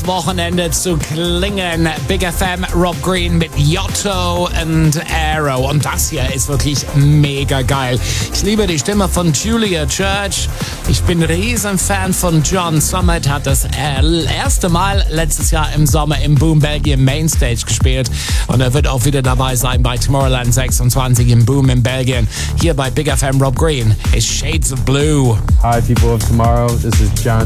Wochenende zu klingen. Big FM, Rob Green mit Yotto und Aero. Und das hier ist wirklich mega geil. Ich liebe die Stimme von Julia Church. Ich bin riesen Fan von John Summit. Hat das erste Mal letztes Jahr im Sommer im Boom Belgien Mainstage gespielt. Und er wird auch wieder dabei sein bei Tomorrowland 26 im Boom in Belgien. Hier bei Big FM, Rob Green ist Shades of Blue. Hi people of Tomorrow, this is John